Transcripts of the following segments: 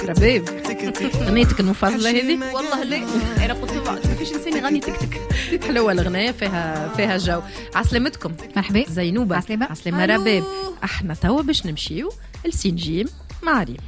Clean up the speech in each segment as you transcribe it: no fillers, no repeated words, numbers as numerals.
ربيب غنيتك المفضلة هذه؟ والله لا انا قلت له ما فيش انسان يغني تك حلوة الغناية فيها جو. عسلامتكم. مرحبا زينوبة. عسلامة ربيب. احنا توا باش نمشيو لسينجيم مع ريم.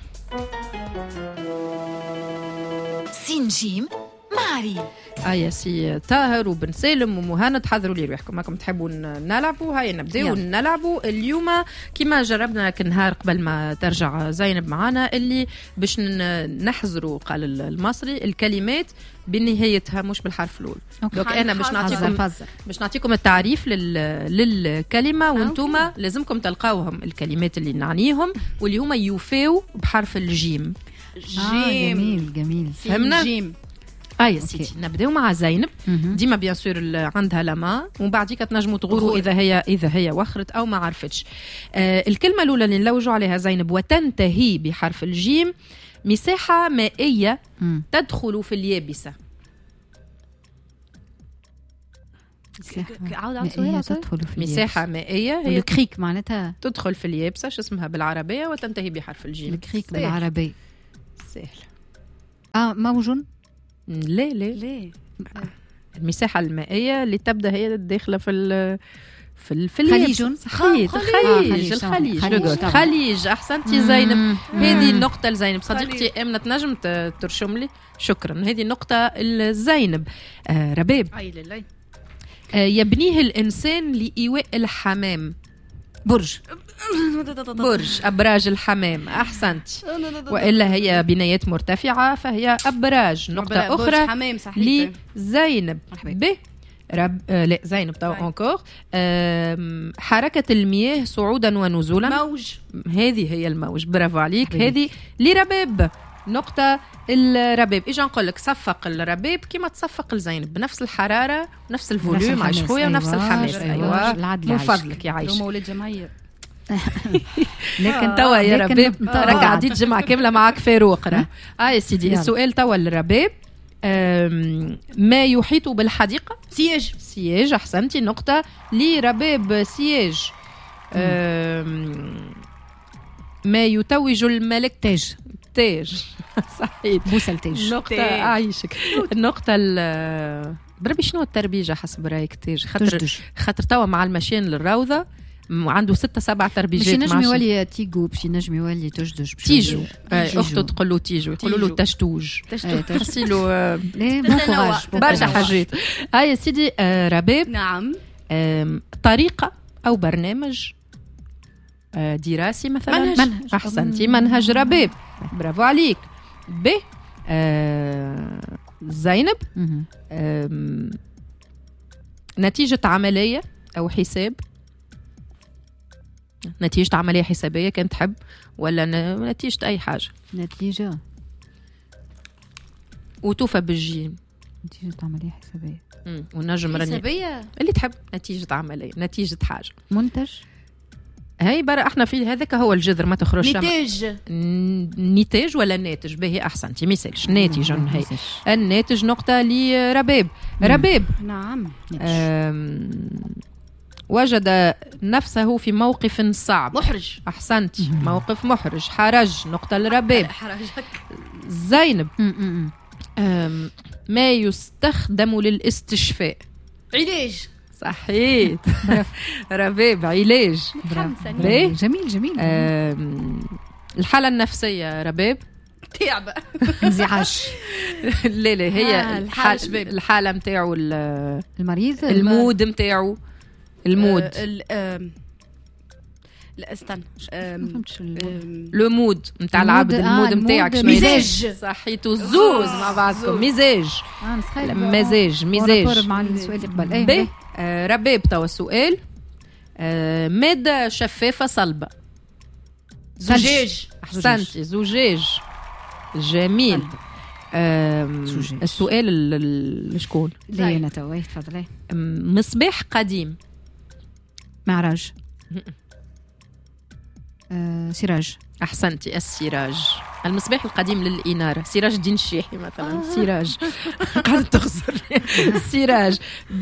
سينجيم مع ريم. يا سي طاهر وبن سالم ومهند حضروا لي روحكم راكم تحبوا نلعبوا. هاي نبداو نلعبوا اليوم كما جربنا كنهار قبل ما ترجع زينب معنا اللي باش نحزروا قال المصري الكلمات بنهايتها مش بالحرف الاول. دونك انا باش نعطيكم التعريف للكلمه وانتم لازمكم تلقاوهم الكلمات اللي نعنيهم واللي هما يوفيو بحرف الجيم. جميل فهمنا جيم. يا سيدي نبداو مع زينب. ديما بيان سور عندها لما ومن بعديك تنجموا تغوروا اذا هي وخرت او ما عرفتش. الكلمه الاولى اللي نلوجوا عليها زينب وتنتهي بحرف الجيم. مساحه مائيه تدخل في اليابسه. مساحه مائيه هي الكريك معناتها تدخل في اليابسه. شو اسمها بالعربيه وتنتهي بحرف الجيم؟ الكريك بالعربي سهل. موجون. لا المساحة المائية اللي تبدأ هي داخلة في خليج. الخليج. أحسنتي زينب. هذه النقطة لزينب. صديقتي أمنة تنجم ترشم لي؟ شكرا. هذه النقطة الزينب. ربيب. يبنيه الإنسان لإيواء الحمام. برج. أبراج الحمام. أحسنت. وإلا هي بنايات مرتفعة فهي أبراج. نقطة أخرى لزينب. لا زينب طبعا أنكور. حركة المياه صعودا ونزولا. موج. هذه هي الموج. برافو عليك. هذه لربيب. نقطة الربيب. إيجا نقول لك صفق الربيب كما تصفق الزينب بنفس الحرارة ونفس الفوليوم عايش خويا ونفس الحماس. أيوة من فضلك يا عايش. مولد جمعية. لكن توا يا ربيب راك عديت جمعة كاملة معك فاروق. يا سيدي السؤال توا للربيب. ما يحيط بالحديقة. سياج. أحسنتي. نقطة لربيب. سياج. ما يتوج الملك. تاج. صحيح. بوسة التاج. نقطة. عايشك. النقطة بربي شنو التربيجة حسب رايك؟ تاج. خاطر توا مع المشين للروضة عنده 6-7 تربيجات. باش نجم يولي تيجو باش نجم يولي تجدج. تيجو. اخته تقول له تيجو يقولوا له تشتوج. تحسي له برشا حاجات. يا سيدي ربيب. نعم. طريقة أو برنامج دراسي مثلا. منهج. أحسنتي. منهج ربيب. برافو عليك. زينب. نتيجة عملية أو حساب. نتيجة عملية حسابية كانت تحب ولا نتيجة أي حاجة. نتيجة وتوفى بالجيم. نتيجة عملية حسابية. ونجم حسابية اللي تحب. نتيجة عملية. نتيجة حاجة. منتج. هاي برا احنا في هذاك هو الجذر ما تخرجش. نتاج ولا ناتج. باهي احسنتي. مثالش ناتج. هي الناتج. نقطة لربيب. ربيب. نعم. وجد نفسه في موقف صعب. محرج. احسنتي. موقف محرج. حرج. نقطة لربيب. حرجك. زينب. ما يستخدم للاستشفاء. علاج. صحيح. ربيب. علاج. جميل. الحالة النفسية ربيب. تعب. انزعاج. لا هي الحالة متاعو المريض. المود متاعو. المود. لا استنى. لو مود نتاع العبد. المود نتاعك مزاج. صحيتو زوز مع بعضكم. مزاج. مزاج. مع السؤال اللي قبل. ربيب توا السؤال. مادة شفافة صلبة. زجاج. أحسنتي. زجاج. جميل. السؤال لشكون؟ لينا توا. تفضلي. مصباح قديم. معراج. سراج. أحسنتي. السراج. المصباح القديم للإنارة. سراج الدين الشيحي مثلا. سراج. قاعد تخسر. السراج.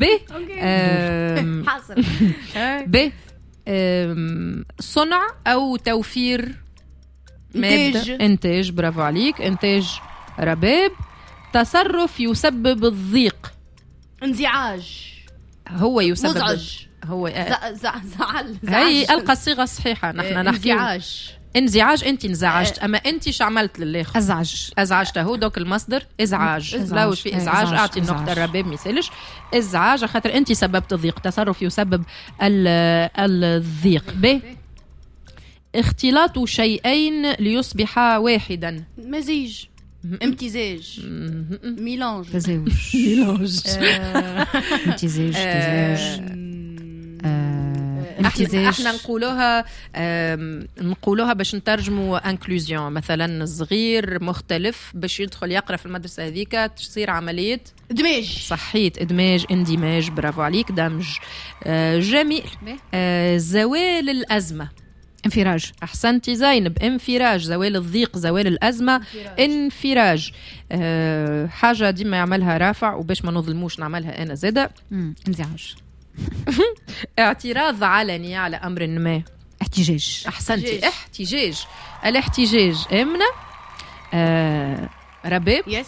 حاصل. صنع أو توفير إنتاج برافو عليك. إنتاج رباب. تصرف يسبب الضيق. انزعاج. هو يسبب مزعج. هو زعل. هي ألقى الصيغة الصحيحة. نحن نحكي انزعاج. أنت انزعجت أما أنت شو عملت للآخر؟ أزعجته. دوك المصدر إزعاج. لو في إزعاج أعطي النقطة الرباب ميسالش إزعاج خاطر أنت سببت الضيق. تصرف يسبب الضيق. ب اختلاط شيئين ليصبحا واحدا. مزيج. امتزاج. ميلانج. تزاوج. امتزاج. احنا نقولوها باش نترجموا انكلوزيون. مثلا صغير مختلف باش يدخل يقرا في المدرسه هذيك تصير عمليه ادماج. صحيت. ادماج. اندماج. برافو عليك. دمج. جميل. زوال الازمه. انفراج. احسنتي زينب. انفراج. زوال الضيق. زوال الازمه. انفراج. حاجه ديما يعملها رافع وباش ما نظلموش نعملها انا زاده. انزعاج. اعتراض علني على امر ما. احتجاج. احسنتي. احتجاج. الاحتجاج امنه. رباب. يس.